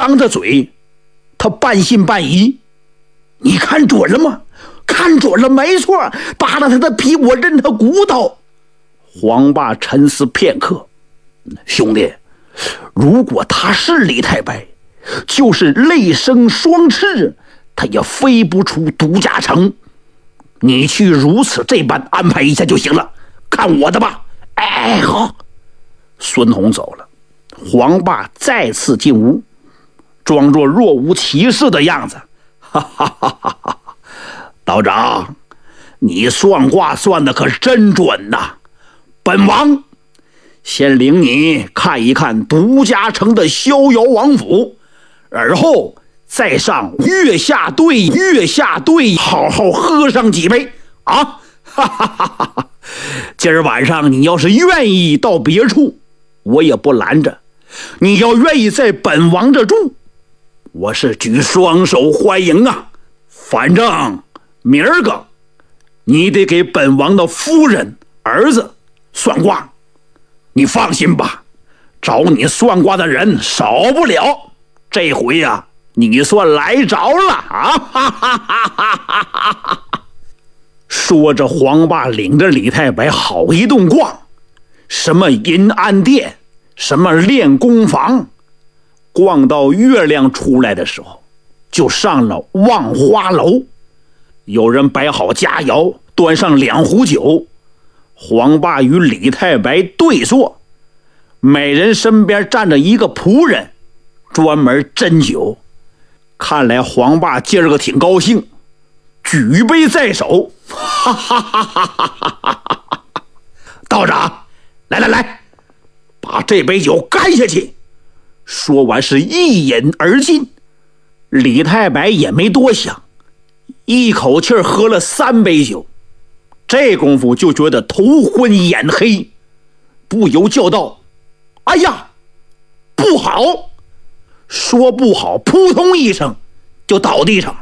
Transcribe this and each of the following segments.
张着嘴，他半信半疑。你看准了吗？看准了，没错，扒了他的皮，我认他骨头。黄爸沉思片刻，兄弟，如果他是李太白，就是泪生双翅，他也飞不出独家城。你去如此这般安排一下就行了，看我的吧。哎，好。孙红走了，黄爸再次进屋，装作若无其事的样子。哈哈哈哈哈！道长，你算卦算的可真准呐！本王先领你看一看独家城的逍遥王府，而后再上月下队，好好喝上几杯啊！哈哈哈哈哈！今儿晚上你要是愿意到别处，我也不拦着；你要愿意在本王这住，我是举双手欢迎啊！反正明儿个你得给本王的夫人儿子算卦，你放心吧，找你算卦的人少不了。这回呀，你算来着了啊！哈哈哈哈哈哈！说着，黄爸领着李太白好一顿逛，什么银安殿，什么练功房，逛到月亮出来的时候，就上了望花楼。有人摆好佳肴，端上2壶酒，黄爸与李太白对坐，每人身边站着一个仆人，专门斟酒。看来黄爸今儿个挺高兴，举杯在手，哈哈哈哈哈哈！道长，来，把这杯酒干下去。说完是一饮而尽。李太白也没多想，一口气喝了3杯酒，这功夫就觉得头昏眼黑，不由叫道：哎呀，不好！说不好，扑通一声就倒地上了。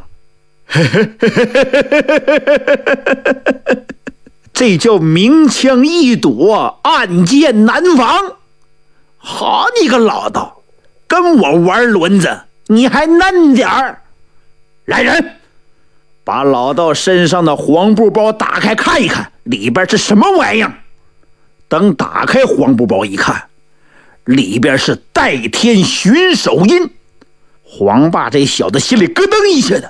这叫明枪易躲，暗箭难防。好你个老道，跟我玩轮子你还嫩点儿！来人，把老道身上的黄布包打开看一看，里边是什么玩意儿。等打开黄布包一看，里边是代天巡守印。黄爸这小子心里咯噔一下的，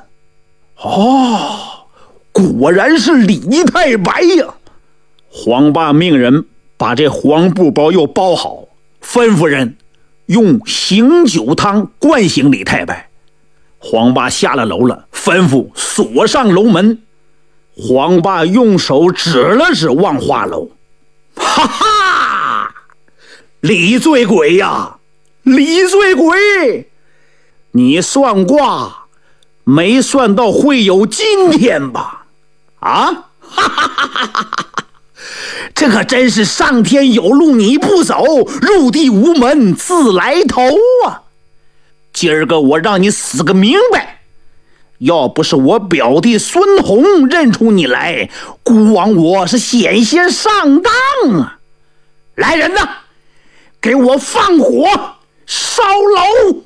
果然是李太白呀！黄爸命人把这黄布包又包好，吩咐人用醒酒汤灌醒李太白。黄爸下了楼了，吩咐锁上楼门。黄爸用手指了指望花楼，哈哈，李醉鬼呀，李醉鬼，你算卦没算到会有今天吧？啊，哈哈哈哈哈哈！这可真是上天有路你不走，入地无门自来投啊！今儿个我让你死个明白！要不是我表弟孙红认出你来，孤王我是险些上当啊！来人呐，给我放火烧楼！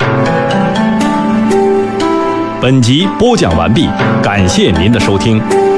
本集播讲完毕，感谢您的收听。